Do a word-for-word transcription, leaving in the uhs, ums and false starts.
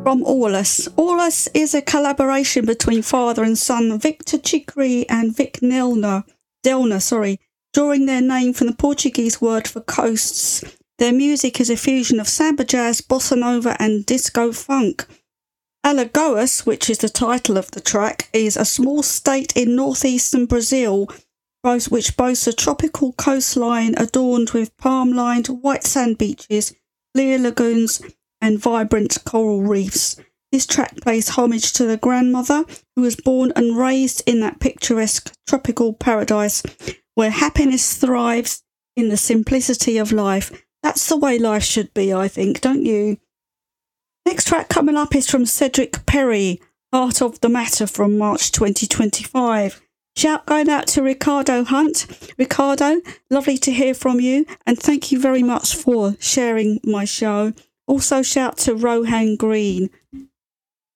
from Aulus. Aulus is a collaboration between father and son Victor Chikri and Vic Nelner, Delner, sorry, drawing their name from the Portuguese word for coasts. Their music is a fusion of samba jazz, bossa nova and disco funk. Alagoas, which is the title of the track, is a small state in northeastern Brazil, which boasts a tropical coastline adorned with palm-lined white sand beaches, clear lagoons and vibrant coral reefs. This track pays homage to the grandmother who was born and raised in that picturesque tropical paradise where happiness thrives in the simplicity of life. That's the way life should be, I think, don't you? Next track coming up is from Cedric Perry, Heart of the Matter from March twenty twenty-five. Shout going out to Ricardo Hunt. Ricardo, lovely to hear from you and thank you very much for sharing my show. Also shout to Rohan Green.